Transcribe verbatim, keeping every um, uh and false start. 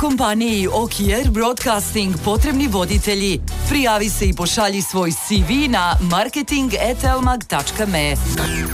kompaniji Okier Broadcasting potrebni voditelji. Prijavi se i pošalji svoj C V na marketing at elmag tačka me.